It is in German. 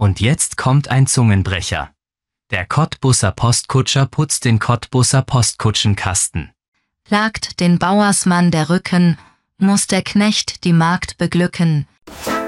Und jetzt kommt ein Zungenbrecher. Der Cottbuser Postkutscher putzt den Cottbuser Postkutschenkasten. Plagt den Bauersmann der Rücken, muss der Knecht die Magd beglücken.